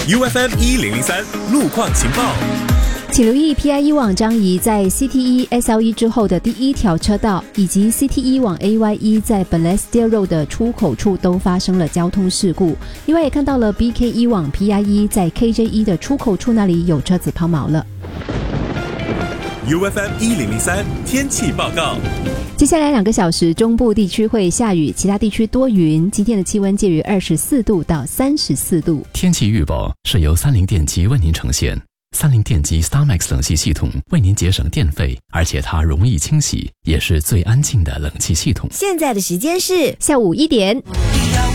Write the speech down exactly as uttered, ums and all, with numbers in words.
U F M 一零零三路况情报。 请留意 P I E 往张仪在 C T E S L E 之后的第一条车道，以及 C T E 往 A Y E 在 Balestier Road 的出口处都发生了交通事故。另外也看到了 B K E 往 P I E 在 K J E 的出口处那里有车子抛锚了。 U F M 一零零三天气报告。 接下来两个小时，中部地区会下雨，其他地区多云。今天的气温介于二十四度到三十四度。 天气预报是由三菱电机为您呈现。三菱电机 StarMax 冷气系统为您节省电费，而且它容易清洗，也是最安静的冷气系统。 现在的时间是下午一点。